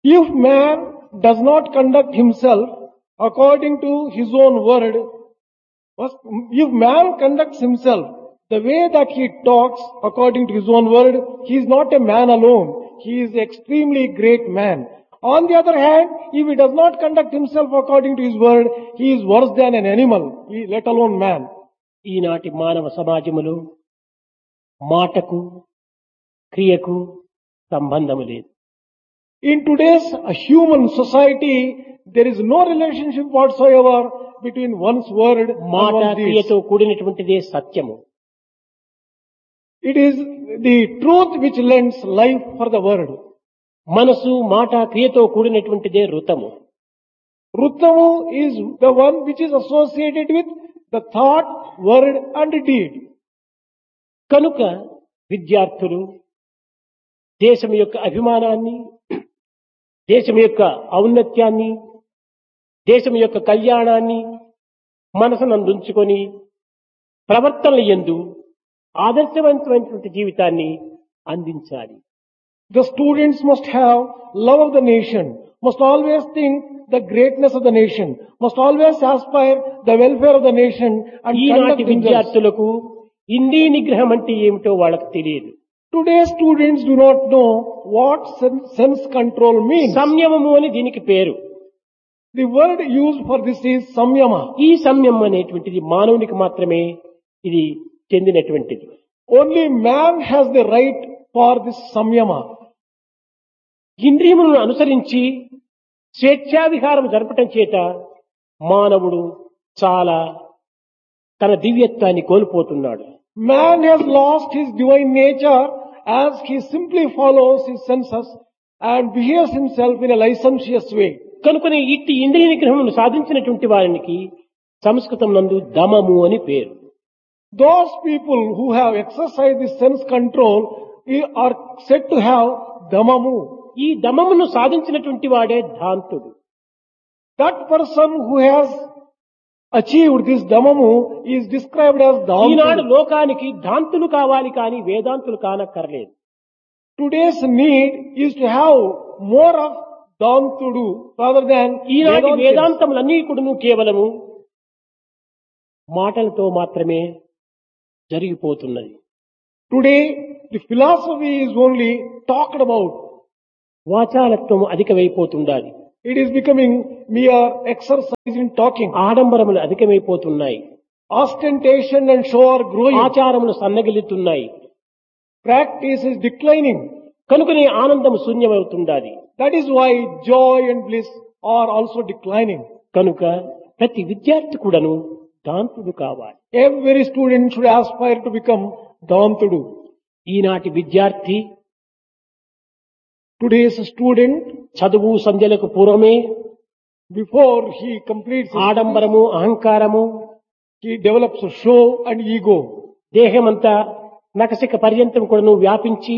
If man does not conduct himself according to his own word, if man conducts himself the way that he talks according to his own word, he is not a man alone. He is an extremely great man. On the other hand, if he does not conduct himself according to his word, he is worse than an animal, let alone man. ఈనాటి మానవ సమాజములో మాటకు క్రియకు సంబంధము లేదు. In today's human society, there is no relationship whatsoever between one's word and మాట one's deeds. క్రియతో కూడినటువంటిదే సత్యము. It is the truth which lends life for the word. మనసు మాట క్రియతో కూడినటువంటిదే ఋతము. Ruttamu is the one which is associated with the thought, word and deed. కనుక విద్యార్థులు దేశం యొక్క అభిమానాన్ని, దేశం యొక్క ఔన్నత్యాన్ని, దేశం యొక్క కళ్యాణాన్ని మనసునందుంచుకొని ప్రవర్తనల యందు ఆదర్శవంతమైనటువంటి జీవితాన్ని అందించాలి. The students must have love of the nation, must always think the greatness of the nation, must always aspire the welfare of the nation and ఈనాటి conduct themselves. విద్యార్థులకు ఇంద్రియ నిగ్రహం అంటే ఏమిటో వాళ్ళకు తెలియదు. Today's students do not know what sense control means. సంయమము అని దీనికి పేరు. The word used for this is samyama. ఈ సంయమం అనేటువంటిది మానవునికి మాత్రమే ఇది చెందినటువంటిది. Only man has the right for this samyama. ఇంద్రియములను అనుసరించి స్వేచ్ఛా విహారం జరపటం చేత మానవుడు చాలా తన దివ్యత్వాన్ని కోల్పోతున్నాడు. Man has lost his divine nature as he simply follows his senses and behaves himself in a licentious way. కనుకనే ఇట్టి ఇంద్రియ నిగ్రహమును సాధించినటువంటి వారికి సంస్కృతం నందు దమము అని పేరు. Those people who have exercised this sense control are said to have damamu. ఈ దమమును సాధించినటువంటి వాడే ధాంతుడు. That person who has achieved this damamu is described as Eenadu dhantu. లోకానికి ధాంతులు కావాలి కానీ వేదాంతులు కానక్కర్లేదు. Today's need is to have more of dhantudu rather than ఈనాటి Vedantins. వేదాంతములన్నీ కూడా కేవలము మాటలతో మాత్రమే జరిగిపోతున్నది. Today the philosophy is only talked about. వాచాలత్వం అధికమైపోతుండాలి. It is becoming mere exercise in talking. ఆడంబరములు అధికమైపోతున్నాయి. Ostentation and show are growing. ఆచారములు సన్నగిల్లుతున్నాయి. Practice is declining. కనుకనే ఆనందము శూన్యమవుతుండాలి. That is why joy and bliss are also declining. కనుక ప్రతి విద్యార్థి కూడాను దాంతుడు కావాలి. Every student should aspire to become dhantudu. ఈనాటి విద్యార్థి Today's student, చదువు సంధ్యలకు పూర్వమే before he completes his ఆడంబరము అహంకారము he develops a show and ego. దేహమంతా నకసిక పర్యంతం కూడాను వ్యాపించి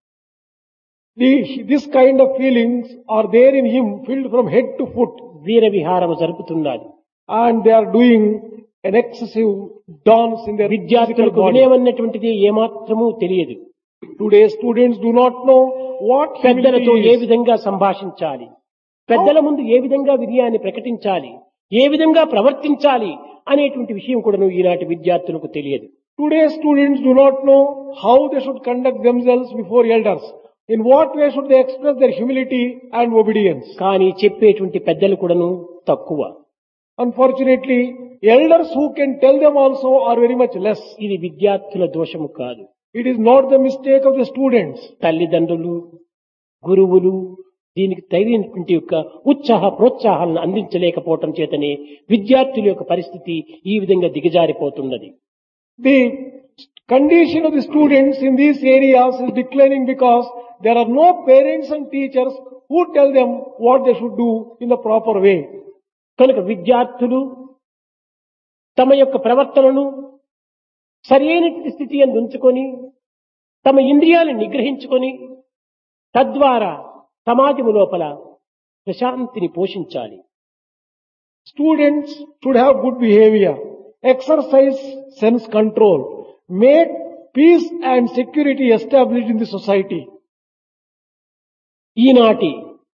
This kind of feelings are there in him, filled from head to foot, Veera విహారము జరుపుతున్నది. and they are doing an excessive dance in their physical విద్యార్థులకు body. వినయమన్నటువంటిది ఏమాత్రమూ తెలియదు. Today's students do not know what పెద్దలతో humility A is. విధంగా సంభాషించాలి, పెద్దల ముందు ఏ విధంగా వినయాన్ని ప్రకటించాలి, ఏ విధంగా ప్రవర్తించాలి అనేటువంటి విషయం కూడాను ఈనాటి విద్యార్థులకు తెలియదు. Today's students do not know how they should conduct themselves before elders. In what way should they express their humility and obedience? కానీ చెప్పేటువంటి పెద్దలు కూడాను తక్కువ. Unfortunately, elders who can tell them also are very much less. ఇది విద్యార్థుల దోషము కాదు. It is not the mistake of the students. తల్లిదండ్రులు, గురువులు దీనికి తగినటువంటి యొక్క ఉత్సాహ ప్రోత్సాహాలను అందించలేకపోవటం చేతనే విద్యార్థుల యొక్క పరిస్థితి ఈ విధంగా దిగజారిపోతున్నది. The condition of the students in these areas is declining because there are no parents and teachers who tell them what they should do in the proper way. కనుక విద్యార్థులు తమ యొక్క ప్రవర్తనను సరైన స్థితి యందు ఉంచుకొని తమ ఇంద్రియాలను నిగ్రహించుకొని తద్వారా సమాజము లోపల ప్రశాంతిని పోషించాలి. Students should have good behavior, exercise sense control, make peace and security established in the society. ఈనాటి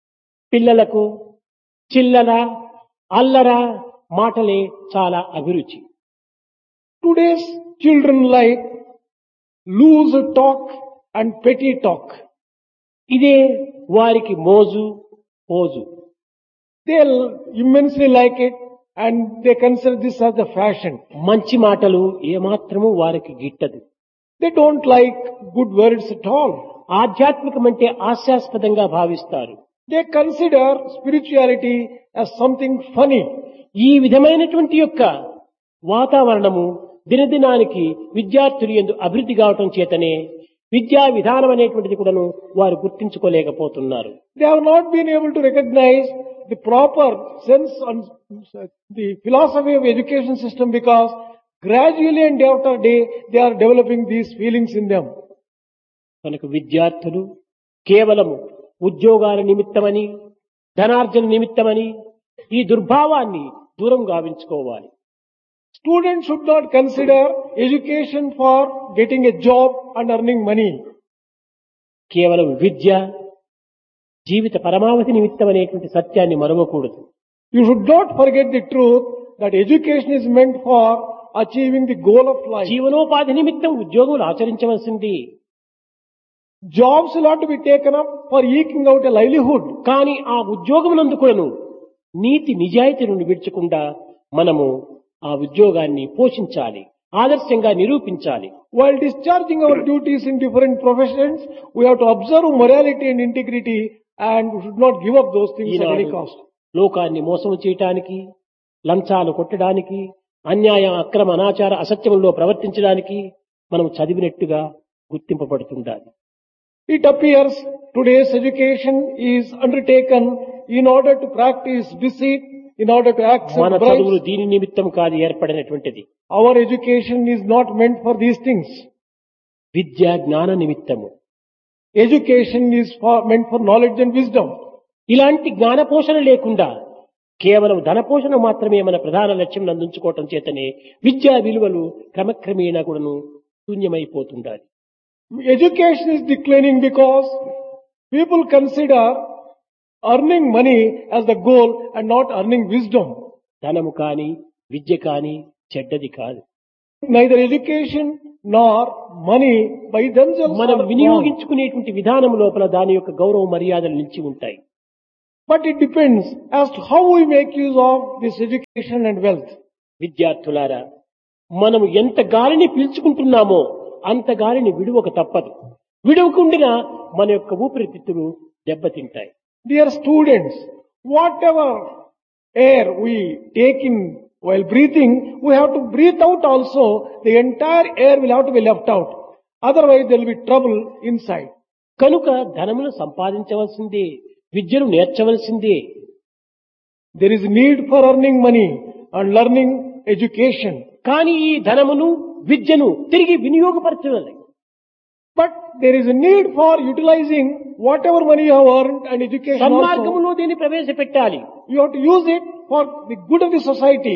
పిల్లలకు చిల్లర అల్లర మాటలే చాలా అభిరుచి. Today's children like loose talk and petty talk. ఇదే వారికి మోజు pose. They immensely like it and they consider this as the fashion. మంచి మాటలు ఏమాత్రము వారికి గిట్టదు. They don't like good words at all. ఆధ్యాత్మికమంటే హాస్యాస్పదంగా భావిస్తారు. They consider spirituality as something funny. ఈ విధమైనటువంటి యొక్క వాతావరణము దినదినానికి విద్యార్థులు యందు అభివృద్ధి కావటం చేతనే విద్యా విధానం అనేటువంటిది కూడాను వారు గుర్తించుకోలేకపోతున్నారు. They have not been able to recognize the proper sense and the philosophy of education system because gradually and day after day they are developing these feelings in them. కనుక విద్యార్థులు కేవలము ఉద్యోగాల నిమిత్తమని ధనార్జన నిమిత్తమని ఈ దుర్భావాన్ని దూరం గావించుకోవాలి. Students should not consider education for getting a job and earning money. కేవలం విద్య జీవిత పరమావధి నిమిత్తం అనేటువంటి సత్యాన్ని మరవకూడదు. You should not forget the truth that education is meant for achieving the goal of life. జీవనోపాధి నిమిత్తం ఉద్యోగులు ఆచరించవలసింది. Jobs will have to be taken up for eking out a livelihood. కానీ ఆ ఉద్యోగమునందు కూడాను నీతి నిజాయితీ నుండి విడిచకుండా మనము ఆ ఉద్యోగాన్ని పోషించాలి, ఆదర్శంగా నిరూపించాలి. While discharging our duties in different professions, we have to observe morality and integrity and we should not give up those things at any cost. లోకాన్ని మోసం చేయటానికి, లంచాలు కొట్టడానికి, అన్యాయ అక్రమ అనాచార అసత్యములో ప్రవర్తించడానికి మనం చదివినట్టుగా గుర్తింపబడుతుండాలి. It appears today's education is undertaken in order to practice deceit, in order to accept మన చదువులు bribes. దీని నిమిత్తం కాదు ఏర్పడినటువంటిది. Our education is not meant for these things. విద్య జ్ఞాన నిమిత్తము. Education is meant for knowledge and wisdom. ఇలాంటి జ్ఞాన పోషణ లేకుండా కేవలం ధన పోషణ మాత్రమే మన ప్రధాన లక్ష్యం అందించుకోవటం చేతనే విద్యా విలువలు క్రమక్రమేణా కూడాను శూన్యమైపోతుండాలి. Education is declining because people consider earning money as the goal and not earning wisdom. ధనము కాని విద్య కాని చెడ్డది కాదు. Neither education nor money by themselves మనం are wrong. వినియోగించుకునేటువంటి విధానం లోపల దాని యొక్క గౌరవ మర్యాదలు నిలిచి ఉంటాయి. But it depends as to how we make use of this education and wealth. విద్యార్థులారా, మనము ఎంత గాలిని పీల్చుకుంటున్నామో అంత గాలిని విడువక తప్పదు. విడువకుండినా మన యొక్క ఊపిరితిత్తులు దెబ్బతింటాయి. Dear students, whatever air we take in while breathing, we have to breathe out also. The entire air will have to be left out. Otherwise there will be trouble inside. కనుక ధనమును సంపాదించవలసిందే, విద్యను నేర్చవలసిందే. There is need for earning money and learning education. కానీ ఈ ధనమును విద్యను తిరిగి వినియోగపరచాలి. But there is a need for utilizing whatever money you have earned and education also. సన్మార్గములో దీన్ని ప్రవేశపెట్టాలి. You have to use it for the good of the society.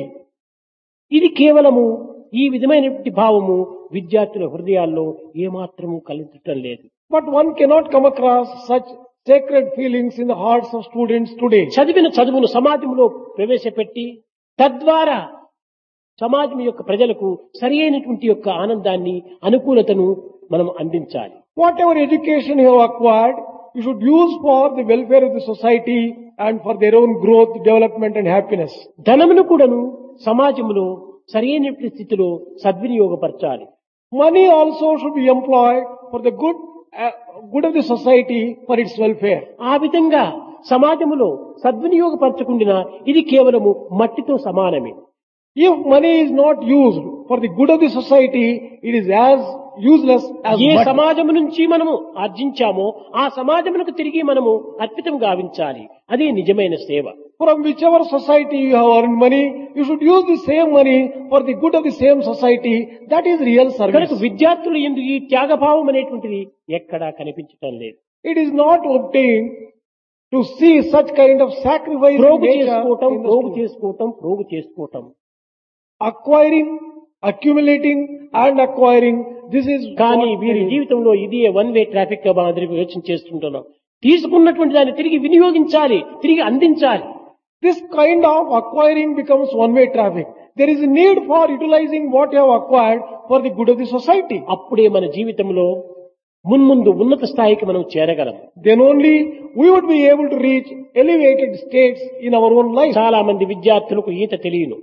ఇది కేవలము ఈ విధమైనటువంటి భావము విద్యార్థుల హృదయాల్లో ఏమాత్రము కలుగటం లేదు. But one cannot come across such sacred feelings in the hearts of students today. చదివిన చదువును సమాజంలో ప్రవేశపెట్టి తద్వారా సమాజం యొక్క ప్రజలకు సరి అయినటువంటి యొక్క ఆనందాన్ని అనుకూలతను మనం అందించాలి. Whatever education you have acquired, you should use for the welfare of the society and for their own growth, development and happiness. ధనమును కూడాను సమాజంలో సరి అయినటువంటి స్థితిలో సద్వినియోగపరచాలి. Money also should be employed for the good of the society for its welfare. ఆ విధంగా సమాజంలో సద్వినియోగపరచకుండా ఇది కేవలము మట్టితో సమానమే. If money is not used for the good of the society, it is as useless as A mud. సమాజం నుంచి మనము ఆర్జించామో ఆ సమాజమునకు తిరిగి మనము అర్పితం గావించాలి. అదే నిజమైన సేవ. From whichever society you have earned money, you should use the same money for the good of the same society. That is real service. కనుక విద్యార్థులు ఎందుకు ఈ త్యాగభావం అనేటువంటిది ఎక్కడా కనిపించటం లేదు. It is not obtained to see such kind of sacrifice in ప్రోగు nature చేసుకోవటం in the ప్రోగు student. చేసుకోవటం ప్రోగు చేసుకోవటం. Acquiring, accumulating and acquiring, this is కానీ what వీరి they- జీవితంలో ఇది వన్ వే ట్రాఫిక్ గా మాదిరి యోచన చేస్తుంటున్నాం. తీసుకున్నటువంటి దాన్ని తిరిగి వినియోగించాలి, తిరిగి అందించాలి. This kind of acquiring becomes one-way traffic. There is a need for utilizing what you have acquired for the good of the society. అప్పుడే మన జీవితంలో మున్ముందు ఉన్నత స్థాయికి మనం చేరగలం. Then only we would be able to reach elevated states in our own life. చాలా మంది విద్యార్థులకు ఈత తెలియను.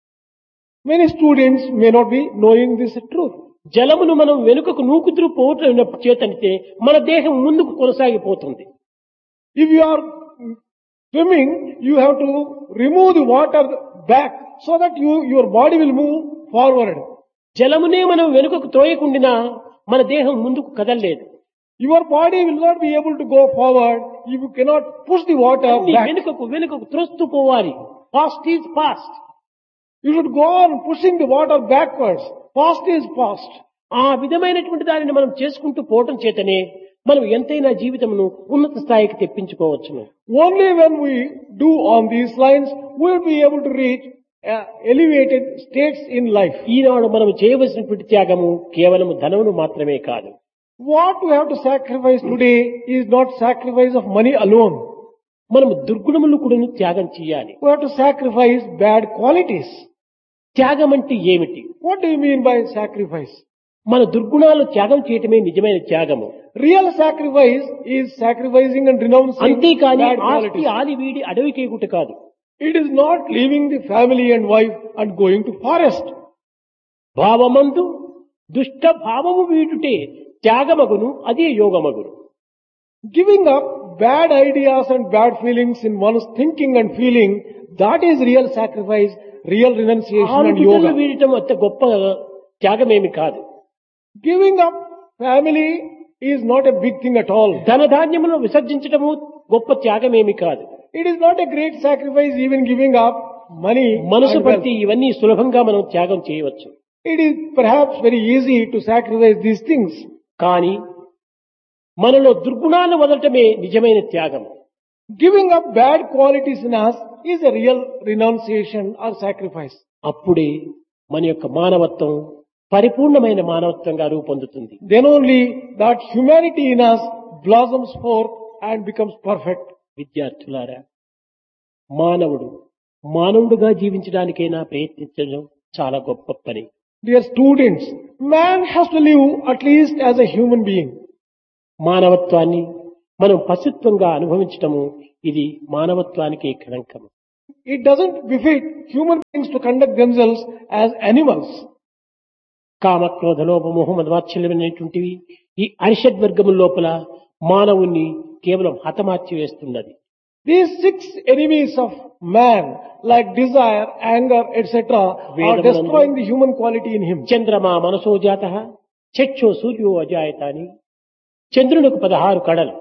Many students may not be knowing this truth. జలమును మనం వెనుకకు నూకుతూ పోవటం చేతనితే మన దేహం ముందుకు కొనసాగిపోతుంది. If you are swimming, you have to remove the water back so that your body will move forward. జలమునే మనం వెనుకకు తోయకుండినా మన దేహం ముందుకు కదలలేదు. Your body will not be able to go forward if you cannot push the water back. వెనుకకు త్రోస్తూ పోవాలి. Fast is fast. You should go on pushing the water backwards. Fast is fast. ఆ విధమైనటువంటి దానిని మనం చేసుకుంటూ పోవటం చేతనే మనం ఎంతైనా జీవితమును ఉన్నత స్థాయికి తెప్పించుకోవచ్చును. Only when we do on these lines, we will be able to reach elevated states in life. ఈనాడు మనం చేయవలసినటువంటి త్యాగము కేవలం ధనమును మాత్రమే కాదు. What we have to sacrifice today is not sacrifice of money alone. మనం దుర్గుణములు కూడా త్యాగం చేయాలి. We have to sacrifice bad qualities. త్యాగం అంటే ఏమిటి? What do you mean by sacrifice? మన దుర్గుణాలు త్యాగం చేయటమే నిజమైన త్యాగము. Real sacrifice is sacrificing and renouncing అంతేకాని bad ఆస్తి qualities. ఆది వీడి అడవికేగుట కాదు. It is not leaving the family and wife and going to forest. భావమందు దుష్ట భావము వీడుటే త్యాగమగును, అదే యోగమగును. Giving up bad ideas and bad feelings in one's thinking and feeling, that is real sacrifice, real renunciation and ఆలుబిడ్డలు yoga. వీడటం అంత గొప్ప త్యాగమేమి కాదు. Giving up family is not a big thing at all. ధనధాన్యమును విసర్జించటము గొప్ప త్యాగమేమి కాదు. It is not a great sacrifice even giving up money. మనసు and wealth. పట్టి ఇవన్నీ సులభంగా మనం త్యాగం చేయవచ్చు. It is perhaps very easy to sacrifice these things. కానీ మనలో దుర్గుణాలను వదలటమే నిజమైన త్యాగం. Giving up bad qualities in us is a real renunciation or sacrifice. అప్పుడే మన యొక్క మానవత్వం పరిపూర్ణమైన మానవత్వంగా రూపొందుతుంది. Then only that humanity in us blossoms forth and becomes perfect. విద్యార్థులారా, మానవుడుగా జీవించడానికైనా ప్రయత్నించడం చాలా గొప్ప పని. Dear students, man has to live at least as a human being. మానవత్వాన్ని మనం పశుత్వంగా అనుభవించటము ఇది మానవత్వానికి కళంకం. It doesn't befit human beings to conduct themselves as animals. కామక్రోధ లోభ మోహ మదవాత్సల్యమైనటువంటివి ఈ అరిషడ్వర్గము లోపల మానవుణ్ణి కేవలం హతమార్చి వేస్తున్నది. These 6 enemies of man, like desire, anger, etc., are destroying the human quality in him. చంద్రమా మనసో జాతః చక్షో సూర్యో అజాయతాని. చంద్రునికి 16 కళలు.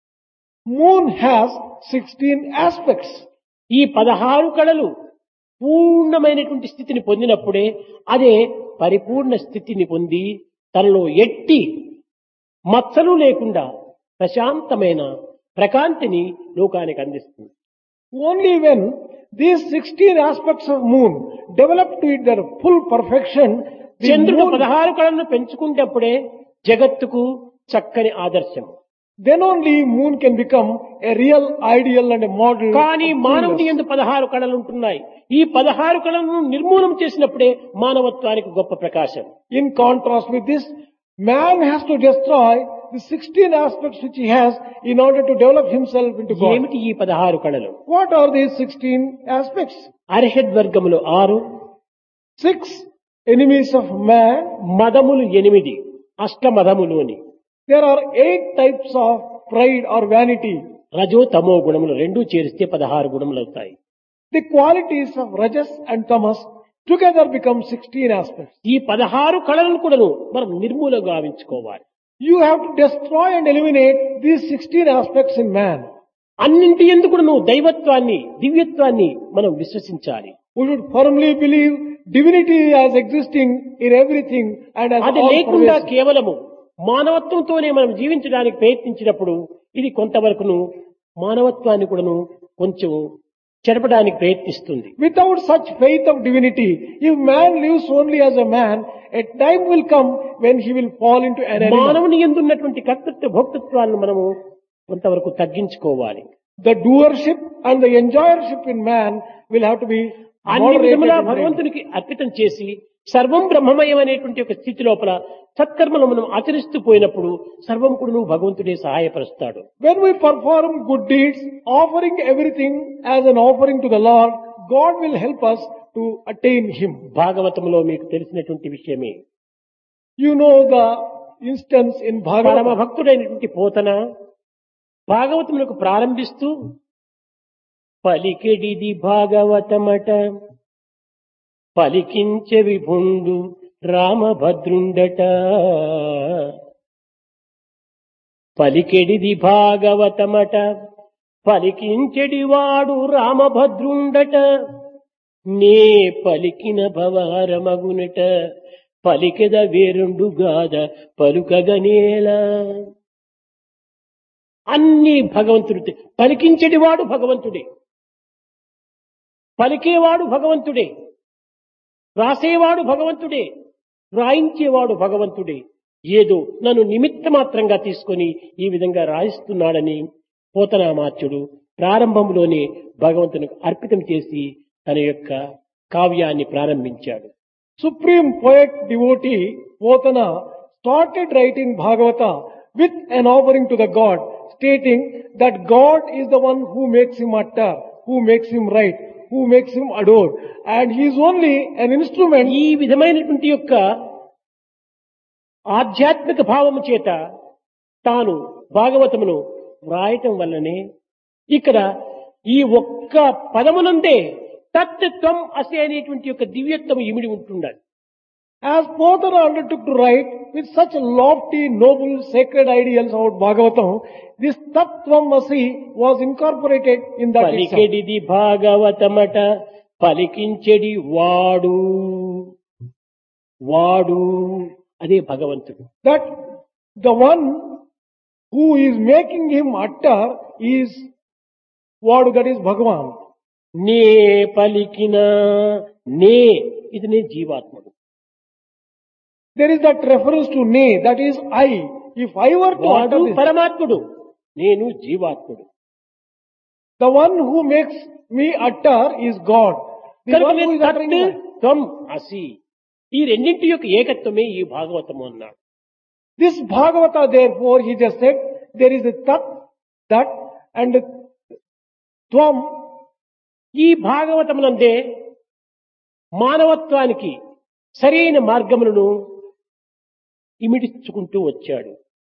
Moon has 16 aspects. ఈ 16 కళలు పూర్ణమైనటువంటి స్థితిని పొందినప్పుడే అదే పరిపూర్ణ స్థితిని పొంది తనలో ఎట్టి మచ్చలు లేకుండా ప్రశాంతమైన ప్రకాంతిని లోకానికి అందిస్తుంది. Only when these 16 aspects of moon develop to it their full perfection, the చంద్రుడు moon, 16 కళలను పెంచుకుంటేప్పుడే జగత్తుకు చక్కని ఆదర్శం. then only moon can become a real ideal and a model. కానీ of మానవుడి fullness. యందు 16 కళలు ఉంటున్నాయి. ఈ 16 కళలను నిర్మూలన చేసినప్పుడే మానవత్వానికి గొప్ప ప్రకాశం. In contrast with this, man has to destroy the 16 aspects which he has in order to develop himself into God. ఏమిటి ఈ 16 కళలు? What are these 16 aspects? అరిషడ్ వర్గములు 6, 6 enemies of man. మదములు 8, అష్టమదములు అని. There are 8 types of pride or vanity. రజో తమో గుణములు రెండూ చేరిస్తే 16 గుణములు అవుతాయి. The qualities of rajas and tamas together become 16 aspects. ఈ 16 కళలను కూడాను మనం నిర్మూలంగా గావించుకోవాలి. You have to destroy and eliminate these 16 aspects in man. అన్నింటి యందు కూడాను దైవత్వాన్ని, దివ్యత్వాన్ని మనం విశ్వసించాలి. We should firmly believe divinity as existing in everything and as అది all లేకుండా pervasive. కేవలము మానవత్వంతోనే మనం జీవించడానికి ప్రయత్నించినప్పుడు ఇది కొంతవరకును మానవత్వాన్ని కూడాను కొంచెం చెరపడానికి ప్రయత్నిస్తుంది. Without such faith of divinity, if man lives only as a man, a time will come when he will fall into an animal. మానవుని యందు ఉన్నటువంటి కర్తృత్వ భోక్తృత్వాలను మనము కొంతవరకు తగ్గించుకోవాలి. The doership and the enjoyership in man will have to be అన్ని moderated విధములా and ready. భగవంతునికి అర్పితం చేసి సర్వం బ్రహ్మమయం అనేటువంటి ఒక స్థితి లోపల సత్కర్మలు మనం ఆచరిస్తూ పోయినప్పుడు సర్వం కూడా నువ్వు భగవంతుడే సహాయపరుస్తాడు. When we perform good deeds, offering everything as an offering to the Lord, God will help us to attain Him. భాగవతంలో మీకు తెలిసినటువంటి విషయమే. You know the instance in పరమ Bhagavatam. భక్తుడైనటువంటి పోతన భాగవతములకు ప్రారంభిస్తూ పలికెడిది భాగవతమట పలికించె విభుండు రామభద్రుండట. పలికెడిది భాగవతమట పలికించెడివాడు రామభద్రుండట. నే పలికిన భవహరమగునట పలికెద వేరుండు గాద పలుకగనేలా. అన్ని భగవంతుడి. పలికించెడివాడు భగవంతుడే, పలికేవాడు భగవంతుడే, రాసేవాడు భగవంతుడే, రాయించేవాడు భగవంతుడే. ఏదో నన్ను నిమిత్త మాత్రంగా తీసుకొని ఈ విధంగా రాయిస్తున్నాడని పోతనామాత్యుడు ప్రారంభంలోనే భగవంతునికి అర్పితం చేసి తన యొక్క కావ్యాన్ని ప్రారంభించాడు. Supreme poet devotee Potana started writing Bhagavata with an offering to the God, stating that God is the one who makes him utter, who makes him write, who makes him adore, and he is only an instrument. ఈ విధమైనటువంటి యొక్క ఆధ్యాత్మిక భావము చేత తాను భాగవతమును వ్రాయటం వల్లనే ఇక్కడ ఈ ఒక్క పదమునందే తత్వం అసే అనేటువంటి యొక్క దివ్యత్వం ఇమిడి ఉంటుండాలి. As Potana undertook to write with such lofty, noble, sacred ideals about Bhagavatam, this Tattvamasi was incorporated in that itself. పలికెడిది భాగవతమట పలికించెడి వాడు వాడు అదే భగవంతుడు. That the one who is making him utter is Vadu, that is Bhagavan. నే పలికిన నే ఇది నే జీవాత్ముడు. There is that reference to Ne, that is I. If I were to వాడు utter this, పరమాత్ముడు, నేను జీవాత్ముడు. the one who makes me utter is God. The కనుక one who నేను is uttering తత్ that. త్వం అసి ఈ రెండింటి యొక్క ఏకత్వమే ఈ భాగవతము అన్నాడు. This Bhagavata, therefore, he just said, there is a Tat, that, and a Tvam. ఈ భాగవతమునందే మానవత్వానికి సరైన మార్గములను ఇమిడించుకుంటూ వచ్చాడు.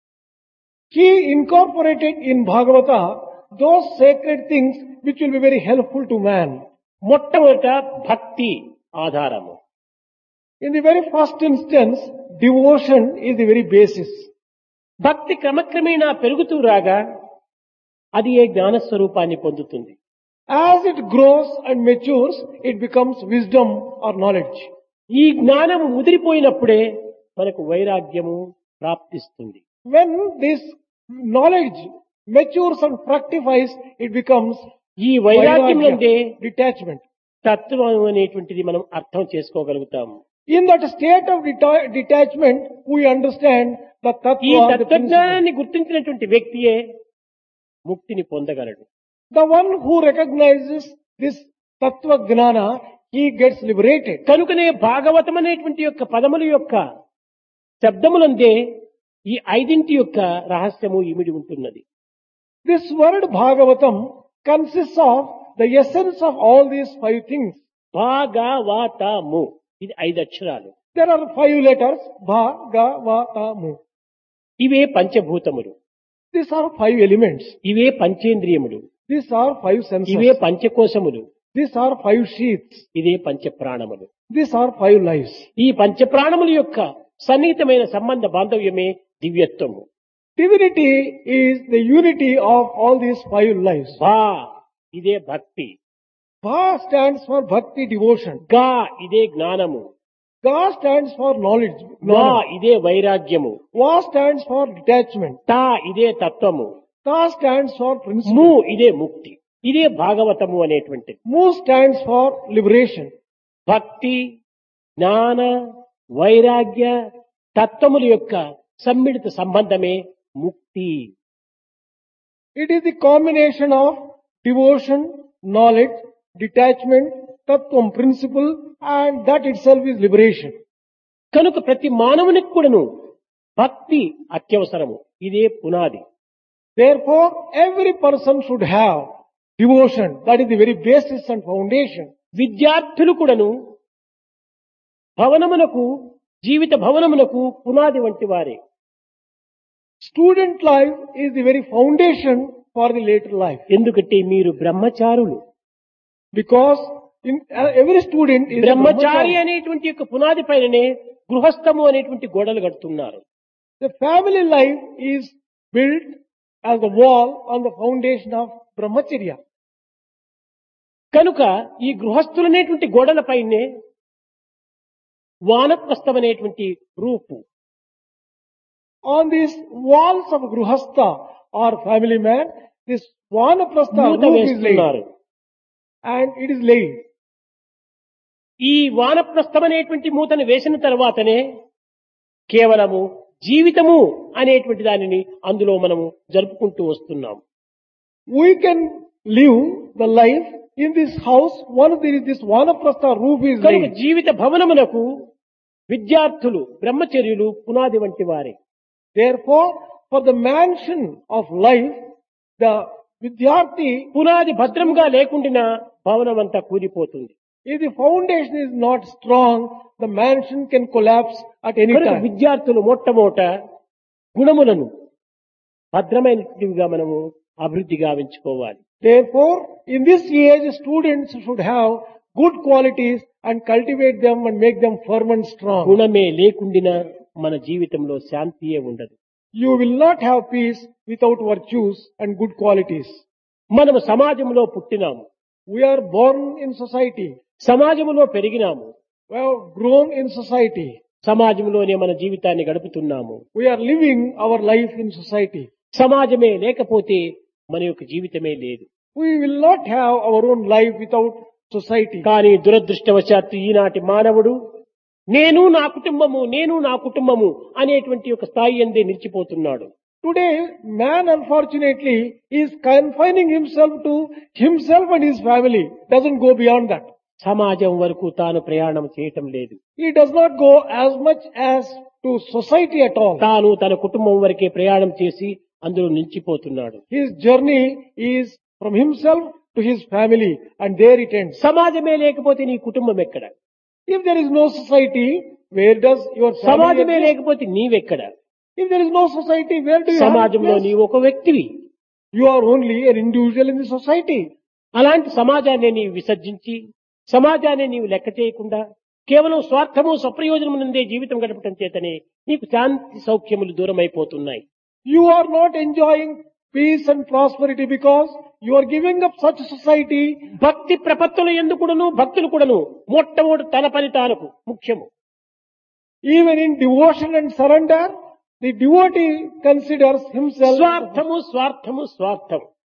He incorporated in Bhagavata those sacred things which will be very helpful to man. మొట్టమొదట భక్తి ఆధారము. In the very first instance, devotion is the very basis. భక్తి క్రమక్రమేణా పెరుగుతూ రాగా అది ఏ జ్ఞానస్వరూపాన్ని పొందుతుంది. As it grows and matures, it becomes wisdom or knowledge. ఈ జ్ఞానము ముదిరిపోయినప్పుడే మనకు వైరాగ్యము ప్రాప్తిస్తుంది. When this knowledge matures and fructifies, it becomes ఈ వైరాగ్యం నుండే detachment. తత్వం అనేటువంటిది మనం అర్థం చేసుకోగలుగుతాము. In that state of detachment, we understand the ఈ tattva, the principle. తత్వజ్ఞానాన్ని గుర్తించినటువంటి వ్యక్తియే ముక్తిని పొందగలడు. The one who recognizes this tattva gnana, he gets liberated. కనుకనే భాగవతం అనేటువంటి యొక్క పదముల యొక్క శబ్దములందే ఈ ఐదింటి యొక్క రహస్యము ఇమిడి ఉంటున్నది. This word Bhagavatam consists of the essence of all these five things. భాగవతము ఇది 5 అక్షరాలు. There are 5 letters, Bhagavatamu. ఇవే పంచభూతములు, These are 5 elements. ఇవే పంచేంద్రియములు, These are 5 senses. ఇవే పంచకోశములు, These are 5 sheaths. ఇదే పంచ ప్రాణములు. These are 5 lives. ఈ పంచ ప్రాణముల యొక్క సన్నిహితమైన సంబంధ బాంధవ్యమే దివ్యత్వము. Divinity is the unity of all these 5 lives. భా ఇదే భక్తి, Bha stands for bhakti, devotion. గా ఇదే జ్ఞానము, Ga stands for knowledge. వా Knowledge. ఇదే వైరాగ్యము, Va stands for detachment. తా ఇదే తత్వము, Ta stands for ము principle. ఇదే ముక్తి. ఇదే భాగవతము అనేటువంటిది. Mu stands for liberation. భక్తి, జ్ఞాన, వైరాగ్య తత్వముల యొక్క సమ్మిళిత సంబంధమే ముక్తి. It is the combination of devotion, knowledge, detachment, tattvam principle, and that itself is liberation. కనుక ప్రతి మానవునికి కూడాను భక్తి అత్యవసరము. ఇదే పునాది. Therefore, every person should have devotion. That is the very basis and foundation. విద్యార్థులు కూడాను భవనమునకు, జీవిత భవనమునకు పునాది వంటి వారే. Student life is the very foundation for the later life. ఎందుకంటే మీరు బ్రహ్మచారులు. Because every student is a Brahmachari brahmachari. అనేటువంటి యొక్క పునాది పైననే గృహస్థము అనేటువంటి గోడలు కడుతున్నారు. The family life is built as a wall on the foundation of brahmacharya. కనుక ఈ గృహస్థులనేటువంటి గోడల పైనే వానప్రస్థం అనేటువంటి రూపు. On these walls of Gruhastha or family man, this Vanaprastha మూత roof is laid. వేస్తున్నారు. And it is laid. ఈ వానప్రస్థం అనేటువంటి మూతను వేసిన తర్వాతనే కేవలము జీవితము అనేటువంటి దానిని అందులో మనము జరుపుకుంటూ వస్తున్నాం. We can live the life in this house once there is this Vanaprastha roof is కనుక laid. జీవిత భవనమునకు విద్యార్థులు బ్రహ్మచర్యులు పునాది వంటి వారే. Therefore, for the mansion of life, the Vidyarthi, పునాది భద్రంగా లేకుండా భవనం అంతా కూలిపోతుంది. if the foundation is not strong, the mansion can collapse at any కనుక time. విద్యార్థులు మొట్టమొదట గుణములను భద్రమైనవిగా మనము అభివృద్ధి గావించుకోవాలి. Therefore, in this age, students should have good qualities and cultivate them and make them firm and strong. గుణమే లేకుండినా మన జీవితంలో శాంతియే ఉండదు. You will not have peace without virtues and good qualities. మనము సమాజంలో పుట్టినాము, We are born in society. సమాజంలో పెరిగినాము, We have grown in society. సమాజంలోనే మన జీవితాన్ని గడుపుతున్నాము. We are living our life in society. సమాజమే లేకపోతే మన యొక్క జీవితమే లేదు. We will not have our own life without society. కానీ దురదృష్టవశాత్తు ఈనాటి మానవుడు నేను నా కుటుంబము అనేటువంటి ఒక స్థాయి అందే నిలిచిపోతున్నాడు. Today, man unfortunately is confining himself to himself and his family. Doesn't go beyond that. సమాజం వరకు తాను ప్రయాణం చేయటం లేదు. He does not go as much as to society at all. తాను తన కుటుంబం వరకే ప్రయాణం చేసి అందులో నిలిచిపోతున్నాడు. His journey is from himself to his family and there it ends. సమాజమే లేకపోతే నీ కుటుంబం ఎక్కడ? If there is no society, where does your family సమాజమే exist? లేకపోతే నీవెక్కడ? If there is no society, where do you have సమాజంలో place? నీవు ఒక వ్యక్తివి. You are only an individual in the society. అలాంటి సమాజాన్ని నీవు విసర్జించి సమాజాన్ని నీవు లెక్క చేయకుండా కేవలం స్వార్థము స్వప్రయోజనము నుండే జీవితం గడపటం చేతనే నీకు శాంతి సౌఖ్యములు దూరం అయిపోతున్నాయి. You are not enjoying peace and prosperity because you are giving up such a society. భక్తి ప్రపత్తులు ఎందుకును భక్తులు కూడాను మొట్టమొదటి తన పని తానుకు ముఖ్యము. Even in devotion and surrender, the devotee considers himself. స్వార్థము.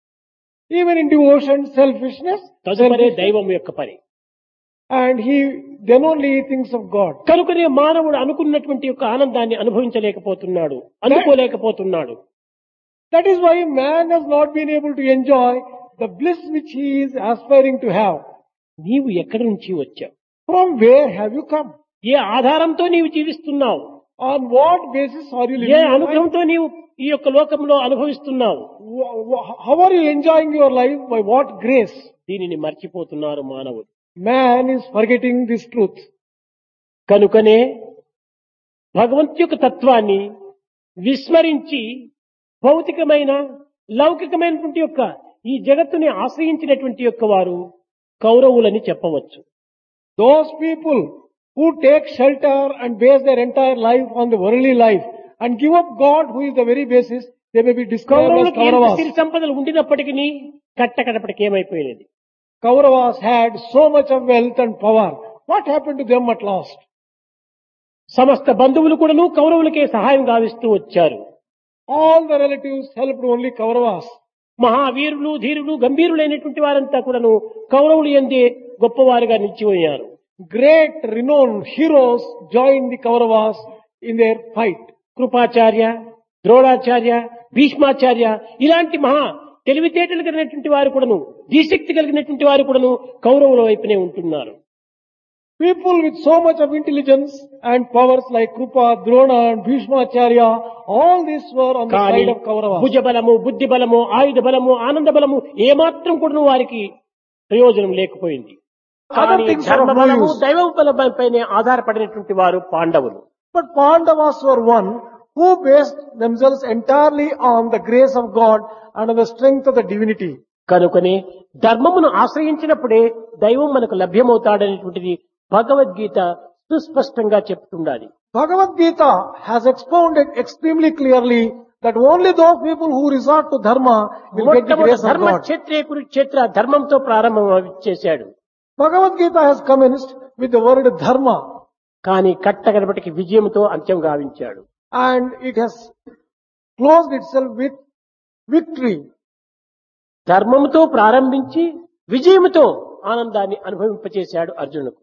Even in devotion, selfishness, తదుపరి దైవం యొక్క పని. and he then only thinks of God. కనుకనే మానవుడు అనుకున్నటువంటి యొక్క ఆనందాన్ని అనుభవించలేకపోతున్నాడు, అందుకోలేకపోతున్నాడు. That is why man has not been able to enjoy the bliss which he is aspiring to have. నీవు ఎక్కడి నుంచి వచ్చావు? From where have you come? ఏ ఆధారంతో నీవు జీవిస్తున్నావు? On what basis are you A living your life? అనుగ్రహంతో నీవు ఈ యొక్క లోకంలో అనుభవిస్తున్నావు? How are you enjoying your life? By what grace? దీనిని మర్చిపోతున్నారు మానవుడు. Man is forgetting this truth. కనుకనే భగవంతు యొక్క తత్వాన్ని విస్మరించి భౌతికమైన లౌకికమైనటువంటి యొక్క ఈ జగత్తుని ఆశ్రయించినటువంటి యొక్క వారు కౌరవులని చెప్పవచ్చు. Those people who take shelter and base their entire life on the worldly life and give up God who is the very basis, they may be described as కౌరవులకు ఎంత Kauravas. సిరి సంపదలు ఉండినప్పటికీ కట్టకడపటికి ఏమైపోయినది? Kauravas had so much of wealth and power. What happened to them at last? సమస్త బంధువులు కూడాను కౌరవులకే సహాయం గావిస్తూ వచ్చారు. All the relatives helped only Kauravas. మహావీరులు ధీరులు గంభీరులైనటువంటి వారంతా కూడాను కౌరవులు ఎందే గొప్పవారుగా నిలిచిపోయారు. Great renowned heroes joined the Kauravas in their fight. Kripacharya, Dronacharya, Bhishmacharya ఇలాంటి మహా తెలివితేటలు కలిగినటువంటి వారు కూడాను, దీశక్తి కలిగినటువంటి వారు కూడాను కౌరవుల వైపునే ఉంటున్నారు. People with so much of intelligence and powers like Krupa, Drona and Bhishmacharya, all these were on the కానీ side of Kauravas. భుజ బలము, బుద్ధి బలము, ఆయుధ బలము, ఆనంద బలము ఏమాత్రం కూడాను వారికి ప్రయోజనం లేకపోయింది. Other కానీ things are ధర్మ of no బలము, use. దైవ బలంపైనే ఆధారపడినటువంటి వారు పాండవులు. But Pandavas were one who based themselves entirely on the grace of God and on the strength of the divinity. కనుకనే ధర్మమును ఆశ్రయించినప్పుడే దైవం మనకు లభ్యమవుతాడనేటువంటిది భగవద్గీత సుస్పష్టంగా చెప్తుండాలి. Bhagavad Gita has expounded extremely clearly that only those people who resort to dharma will get the మొట్టమొదటి grace of ధర్మ God. క్షేత్రే Kurukshetra ధర్మంతో ప్రారంభం చేశాడు. Bhagavad Gita has commenced with the word dharma కానీ కట్టగడపటికి విజయంతో అంత్యం గావించాడు. and it has closed itself with victory. ధర్మంతో ప్రారంభించి విజయముతో ఆనందాన్ని అనుభవింపచేశాడు అర్జునుకు.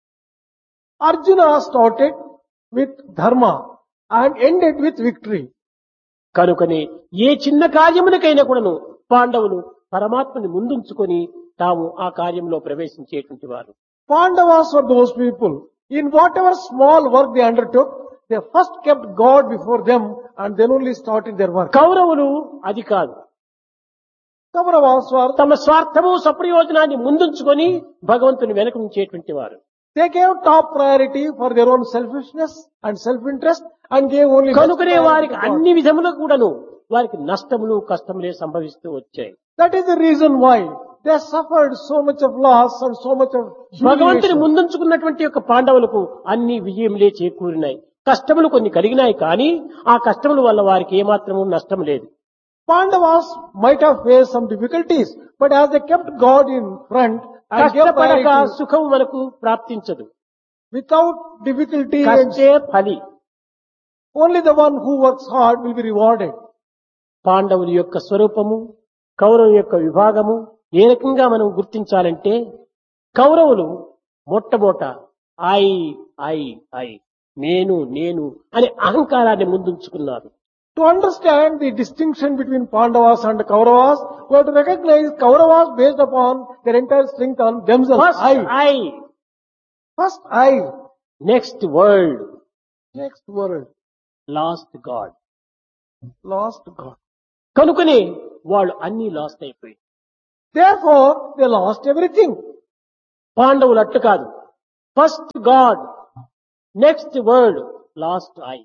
Arjuna started with dharma and ended with victory. కనుకనే ఏ చిన్న కార్యమునకైనా కూడాను పాండవులు పరమాత్మని ముందుంచుకొని తాము ఆ కార్యంలో ప్రవేశించేటువంటి వారు. Pandavas were those people. In whatever small work they undertook, they first kept God before them and then only started their work. కౌరవులు అది కాదు. Kauravas were, తమ స్వార్థము సప్రయోజనాన్ని ముందుంచుకొని భగవంతుని వెనక ఉంచేటువంటి వారు. they gave top priority for their own selfishness and self-interest and gave only best కనుకనే priority వారికి to God. అన్ని విధములకు కూడాను వారికి నష్టములు కష్టములే సంభవిస్తూ వచ్చాయి. That is the reason why they suffered so much of loss and so much of భగవంతుని humiliation. ముందుంచుకున్నటువంటి యొక్క పాండవులకు అన్ని విజయములే చేకూరినాయి. కష్టములు కొన్ని కలిగినాయి కానీ ఆ కష్టముల వల్ల వారికి ఏమాత్రము నష్టం లేదు. Pandavas might have faced some difficulties, but as they kept God in front and gave కష్టపడక priority, సుఖం మనకు ప్రాప్తించదు. without difficulty, and కష్టే ఫలి. only the one who works hard will be rewarded. పాండవుల యొక్క స్వరూపము, కౌరవుల యొక్క విభాగము ఏ రకంగా మనం గుర్తించాలంటే, కౌరవులు మొట్టమొదట ఐ ఐ ఐ నేను నేను అనే అహంకారాన్ని ముందుంచుకున్నారు. To understand the distinction between Pandavas and Kauravas, we have to recognize Kauravas based upon their entire strength on themselves. First I, First I, next world, next world, last God. lost God. కనుకనే వాళ్ళు అన్ని last అయిపోయి. Therefore, they lost everything. పాండవులు అట్టు కాదు. First God, next world, last I.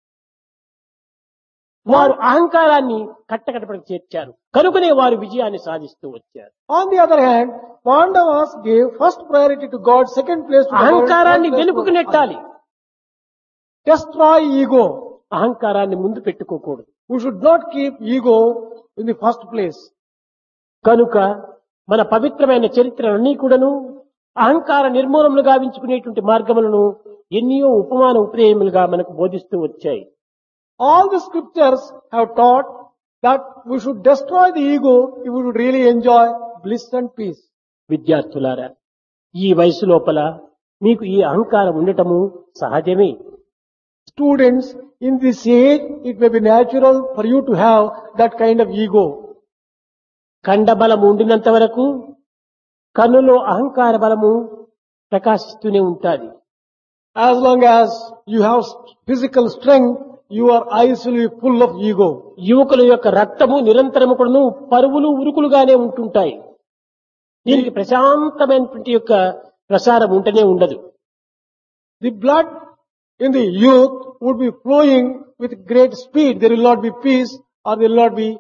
వారు అహంకారాన్ని కట్టకడపడికి చేర్చారు. కనుకనే వారు విజయాన్ని సాధిస్తూ వచ్చారు. On the other hand, Pandavas gave first priority to God, second place to the world, అహంకారాన్ని third place వెనుకకు to నెట్టాలి. I. Destroy ego. అహంకారాన్ని ముందు పెట్టుకోకూడదు. We should not keep ego in the first place. కనుక మన పవిత్రమైన చరిత్రలన్నీ కూడాను అహంకార నిర్మూలనలు గావించుకునేటువంటి మార్గములను ఎన్నో ఉపమాన ఉపదేయములుగా మనకు బోధిస్తూ వచ్చాయి. All the scriptures have taught that we should destroy the ego if we would really enjoy bliss and peace. విద్యార్థులారా, ఈ వయసు లోపల మీకు ఈ అహంకారం ఉండటము సహజమే. Students, in this age, it may be natural for you to have that kind of ego. కండబలము ఉండినంత వరకు కన్నులో అహంకార బలము ప్రకాశిస్తూనే ఉంటాది. As long as you have physical strength, your eyes will be full of ego. యువకుల యొక్క రక్తము నిరంతరము కూడాను పరువులు ఉరుకులుగానే ఉంటుంటాయి. దీనికి ప్రశాంతమైనటువంటి యొక్క ప్రసారం ఉంటనే ఉండదు. The blood in the youth would be flowing with great speed. There will not be peace or there will not be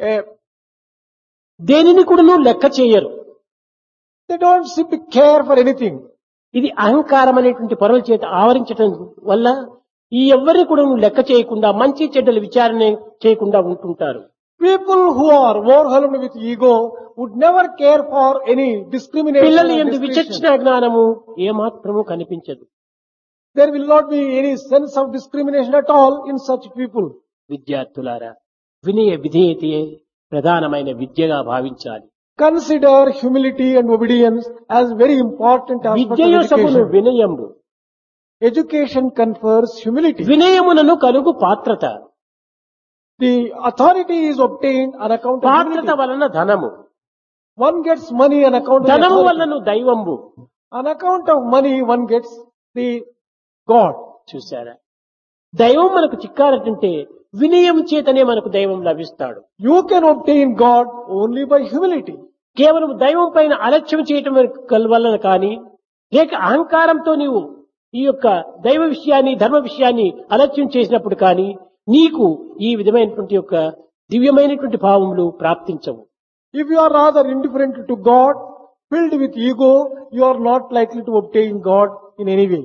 దేనిని కూడాను లెక్క చేయరు. they don't simply care for anything. ఇది అహంకారం అనేటువంటి పొరల చేత ఆవరించడం వల్ల ఈ ఎవ్వరిని కూడా లెక్క చేయకుండా మంచి చెడ్డల విచారణ చేయకుండా ఉంటుంటారు. People who are overwhelmed with ego would never care for any discrimination. పిల్లల or యందు distinction. విచక్షణ జ్ఞానము ఏమాత్రము కనిపించదు. There will not be any sense of discrimination at all in such people. విద్యార్థులారా, వినయ విధేయతయే ప్రధానమైన విద్యగా భావించాలి. Consider humility and obedience as very important aspect of విద్యయు సగును education. వినయంబు, Education confers humility. వినయమునను కలుగు పాత్రత. The authority is obtained on account of పాత్రత divinity. వలన ధనము, One gets money on account of ధనము authority. వలన దైవంబు. On account of money, one gets the God. చూశారా? దైవం మనకు చిక్కాలంటే వినయం చేతనే మనకు దైవం లభిస్తాడు. You can obtain God only by humility. కేవలం దైవం పైన అలక్ష్యం చేయటం వలన కానీ, లేక అహంకారంతో నీవు ఈ యొక్క దైవ విషయాన్ని ధర్మ విషయాన్ని అలక్ష్యం చేసినప్పుడు కానీ నీకు ఈ విధమైనటువంటి యొక్క దివ్యమైనటువంటి భావములు ప్రాప్తించవు. If you are rather indifferent to God, filled with ego, you are not likely to obtain God in any way.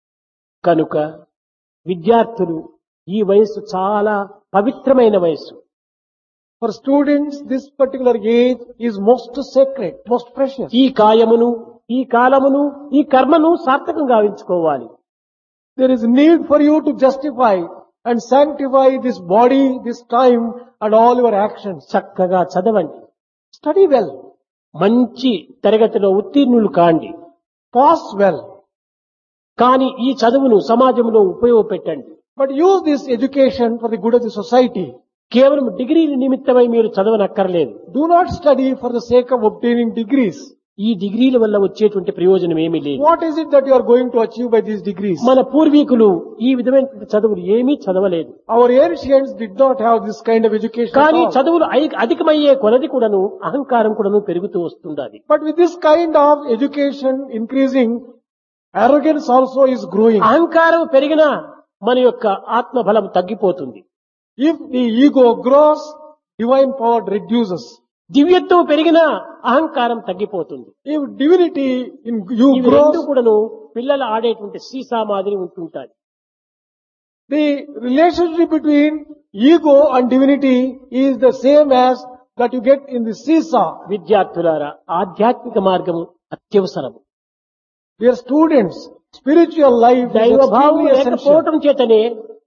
కనుక విద్యార్థులు ఈ వయస్సు చాలా పవిత్రమైన వయస్సు. For students, this particular age is most sacred, most precious. ఈ కాయమును, ఈ కాలమును, ఈ కర్మను సార్థకంగా గావించుకోవాలి. There is need for you to justify and sanctify this body, this time, and all your actions. చక్కగా చదవండి, Study well, మంచి తరగతిలో ఉత్తీర్ణులు కాండి. pass well, కానీ ఈ చదువును సమాజంలో ఉపయోగపెట్టండి. but use this education for the good of the society. కేవలం డిగ్రీల నిమిత్తమై మీరు చదవనక్కర్లేదు. Do not study for the sake of obtaining degrees. ఈ డిగ్రీల వల్ల వచ్చేటువంటి ప్రయోజనం ఏమీ లేదు. What is it that you are going to achieve by these degrees? మన పూర్వీకులు ఈ విధమైనటువంటి చదువులు ఏమీ చదవలేదు. Our ancients did not have this kind of education at కానీ all. చదువులు అధికమయ్యే కొలది కూడాను అహంకారం కూడాను పెరుగుతూ వస్తుండాలి. But with this kind of education increasing, arrogance also is growing. అహంకారం పెరిగినా మన యొక్క ఆత్మబలం తగ్గిపోతుంది. If the ego grows, divine power reduces. దివ్యత్వం పెరిగినా అహంకారం తగ్గిపోతుంది. If divinity in you ఇవి రెండు grows, కూడాను పిల్లలు ఆడేటువంటి సీసా మాదిరి ఉంటుంటాయి. the relationship between ego and divinity is the same as that you get in the seesaw. విద్యార్థులారా, ఆధ్యాత్మిక మార్గము అత్యవసరము. Dear students, spiritual life is దైవ భావం extremely essential. లేకపోవటం చేతనే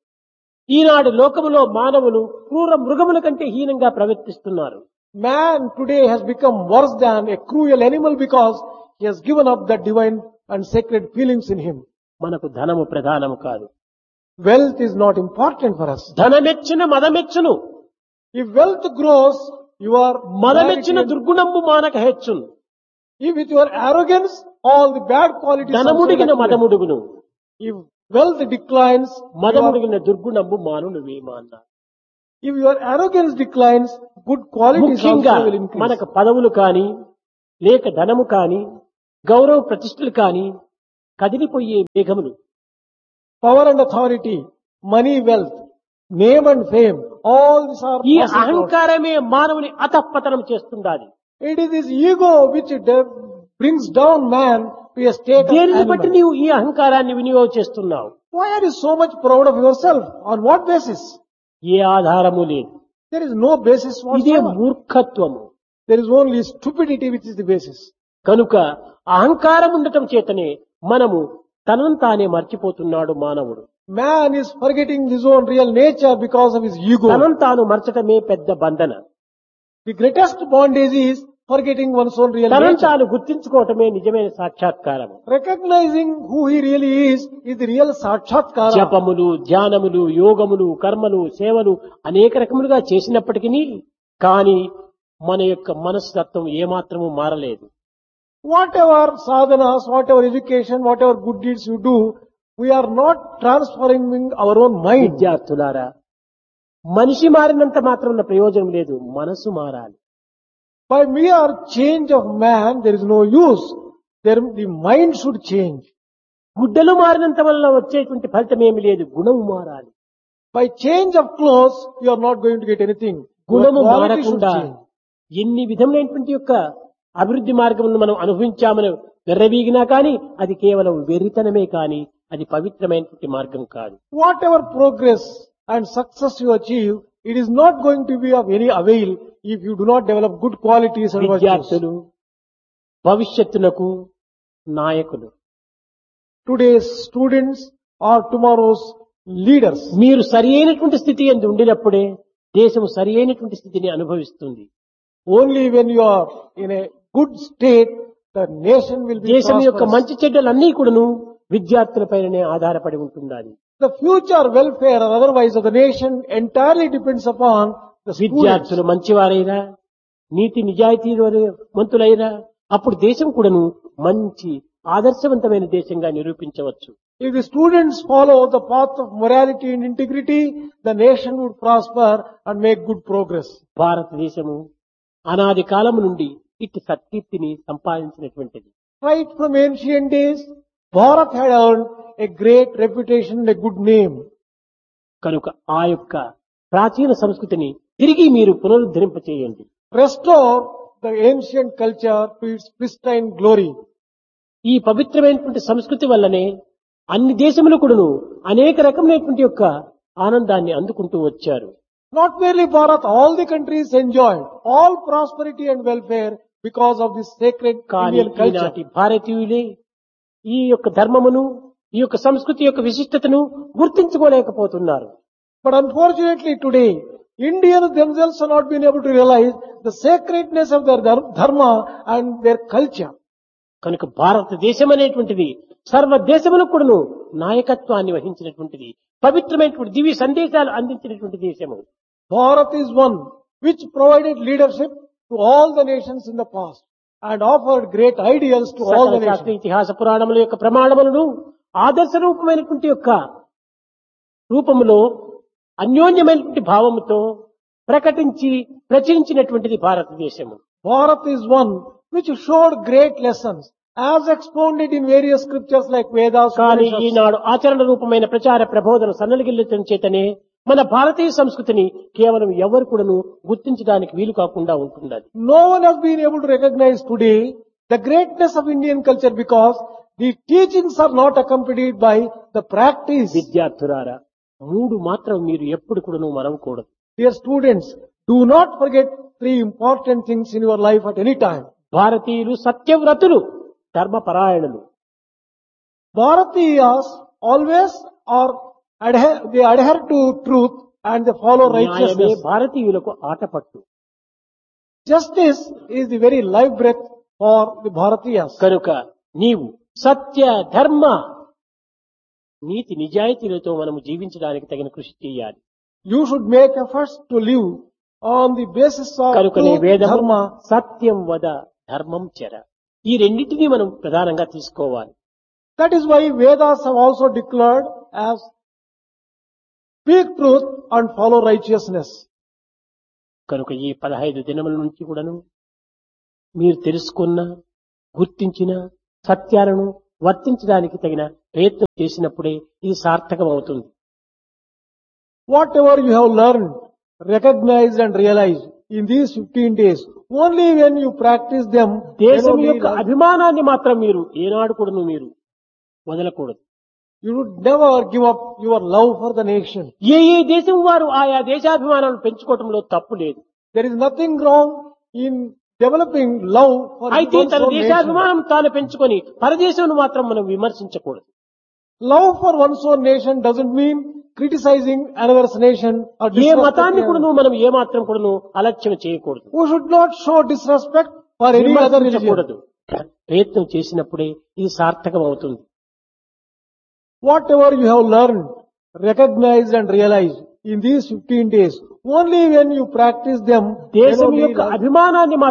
ఈనాడు లోకములో మానవులు క్రూర మృగముల కంటే హీనంగా ప్రవర్తిస్తున్నారు. Man today has become worse than a cruel animal because he has given up the divine and sacred feelings in him. మనకు ధనము ప్రధానము కాదు. Wealth is not important for us. ధనమెచ్చిన మదమెచ్చును, If wealth grows, your మదమెచ్చిన vanity and- దుర్గుణంబు మానక హెచ్చును. if with your arrogance, all the bad qualities also ధనముడిగిన accumulate. మదముడుగును, If wealth declines, మదముడిగిన దుర్గుణంబు మానును Vema అన్నారు. if your arrogance declines, good qualities ముఖ్యంగా also will increase. మనకు పదవులు కాని, లేక ధనము కాని, గౌరవ ప్రతిష్టలు కాని కదిలిపోయే మేఘములు. Power and authority, money, wealth, name and fame, all these are ఈ passing clouds. అహంకారమే మానవుని అధఃపతనం చేస్తుండాలి. It is this ego which brings down man to a state of దేనిని బట్టి animal. నీవు ఈ అహంకారాన్ని వినియోగం చేస్తున్నావు? Why are you so much proud of yourself? On what basis? ఏ ఆధారము లేదు. There is no basis ఇదే whatsoever. మూర్ఖత్వము. There is only stupidity which is the basis. కనుక అహంకారం ఉండటం చేతనే మనము తనను తానే మర్చిపోతున్నాడు మానవుడు. Man is forgetting his own real nature because of his ego. తనను తాను మర్చటమే పెద్ద బంధన. The greatest bondage is forgetting one's own real తనను nature. తాను గుర్తించుకోవటమే నిజమైన సాక్షాత్కారము. Recognizing who he really is the real sakshatkara. జపములు, ధ్యానములు, యోగములు, కర్మలు, సేవలు అనేక రకములుగా చేసినప్పటికీ కానీ మన యొక్క మనస్తత్వం ఏమాత్రము మారలేదు. Whatever sadhanas, whatever education, whatever good deeds you do, we are not transforming our own mind. విద్యార్థులారా, మనిషి మారినంత మాత్రం ప్రయోజనం లేదు, మనసు మారాలి. By mere change of man, there is no use. The mind should change. గుడ్డలు మారినంత వల్ల వచ్చేటువంటి ఫలితం ఏమి లేదు, గుణము మారాలి. By change of clothes, you are not going to get anything. Your గుణము quality should మారకుండా change. ఎన్ని విధములైనటువంటి యొక్క అభివృద్ధి మార్గములను మనం అనుభవించామని వెర్రవీగినా కానీ అది కేవలం వెర్రితనమే కానీ అది పవిత్రమైనటువంటి మార్గం కాదు. Whatever progress and success you achieve, it is not going to be of any avail if you do not develop good qualities and virtues. విద్యార్థులు భవిష్యత్తునకు నాయకులు. Today's students are tomorrow's leaders. మీరు సరి అయినటువంటి స్థితి యందు ఉండినప్పుడే దేశం సరి అయినటువంటి స్థితిని అనుభవిస్తుంది. Only when you are in a good state, the nation will be దేశం యొక్క prosperous. మంచి చెడ్డలన్నీ కూడాను విద్యార్థులపైనే ఆధారపడి ఉంటుండాలి. The future welfare or otherwise of the nation entirely depends upon the students. విద్యార్థులు మంచివారైనా నీతి నిజాయితీలు మంతులైనా అప్పుడు దేశం కూడాను మంచి ఆదర్శవంతమైన దేశంగా నిరూపించవచ్చు. If the students follow the path of morality and integrity, the nation would prosper and make good progress. భారతదేశము అనాది కాలము నుండి ఇట్టి సత్కీర్తిని సంపాదించినటువంటిది. Right from ancient days, Bharat had earned a great reputation and a good name. కనుక ఆ యొక్క ప్రాచీన సంస్కృతిని తిరిగి మీరు పునరుద్ధరింపచేయండి. Restore the ancient culture to its pristine glory. ఈ పవిత్రమైనటువంటి సంస్కృతి వల్లనే అన్ని దేశములు కూడాను అనేక రకమైనటువంటి యొక్క ఆనందాన్ని అందుకుంటూ వచ్చారు. Not merely Bharat, all the countries enjoyed all prosperity and welfare because of this sacred కానీ Indian culture. ఈనాటి భారతీయులే ఈ యొక్క ధర్మమును ఈ యొక్క సంస్కృతి యొక్క విశిష్టతను గుర్తించుకోలేకపోతున్నారు. But unfortunately today, Indians themselves have not been able to realize the sacredness of their dharma and their culture. కనుక భారతదేశం అనేటువంటిది సర్వ దేశములకు కూడాను నాయకత్వాన్ని వహించినటువంటిది, పవిత్రమైనటువంటి దివ్య సందేశాలు అందించినటువంటి దేశము. Bharat is one which provided leadership to all the nations in the past and offered great ideals to all the సకల శాస్త్ర nations. ఇతిహాస పురాణముల యొక్క ప్రమాణములను ఆదర్శ రూపమైనటువంటి యొక్క రూపములో అన్యోన్యమైనటువంటి భావముతో ప్రకటించి ప్రచురించినటువంటిది భారతదేశము. Bharat is one which showed great lessons as expounded in various scriptures like Vedas. కానీ Upanishads. ఈనాడు ఆచరణ రూపమైన ప్రచార ప్రబోధన సన్నగిల్లటం చేతనే మన భారతీయ సంస్కృతిని కేవలం ఎవరు కూడాను గుర్తించడానికి వీలు కాకుండా ఉంటున్నది. No one has been able to recognize today the greatness of Indian culture because the teachings are not accompanied by the practice. విద్యార్థులారా, మూడు మాత్రం మీరు ఎప్పుడు కూడాను మరవకూడదు. Dear students, do not forget three important things in your life at any time. భారతీయులు సత్యవ్రతులు, ధర్మపరాయణులు. Bharatiyas always they adhere to truth and they follow న్యాయమే righteousness. భారతీయులకు Athapaththu. Justice is the very life breath for the Bharatiyas. కనుక నీవు సత్య ధర్మ నీతి నిజాయితీలతో మనము జీవించడానికి తగిన కృషి చేయాలి. You should make efforts to live on the basis of కనుకనే truth, వేదము dharma. సత్యం వద ధర్మం చెర, ఈ రెండింటినీ మనం ప్రధానంగా తీసుకోవాలి. That is why Vedas have also declared as speak truth and follow righteousness. కనుక ఈ 15 దినముల నుంచి కూడాను మీరు తెలుసుకున్న గుర్తించిన సత్యాలను వర్తించడానికి తగిన ప్రయత్నం చేసినప్పుడే ఇది సార్థకం అవుతుంది. Whatever you have learned, recognized and realized in these 15 days, only when you practice them, then దేశం only యొక్క అభిమానాన్ని మాత్రం మీరు ఏనాడు కూడాను మీరు వదలకూడదు. you would never give up your love for the nation. ఏ ఏ దేశం వారు ఆయా దేశాభిమానాలను పెంచుకోవడంలో తప్పు లేదు. There is nothing wrong in developing love for అయితే one's తన own nation. దేశాభిమానం తాను పెంచుకొని పరదేశం మాత్రం మనం విమర్శించకూడదు. Love for one's own nation doesn't mean criticizing another's nation or ఏ మతాన్ని disrespecting. కూడాను మనం ఏ మాత్రం కూడాను అలక్ష్యం చేయకూడదు, We should not show disrespect for any other religion. విమర్శించకూడదు. ప్రయత్నం చేసినప్పుడే ఇది సార్థకం అవుతుంది. Whatever you have learned, recognized and realized in these 15 days, only when you practice them, then దేశం only యొక్క అభిమానాన్ని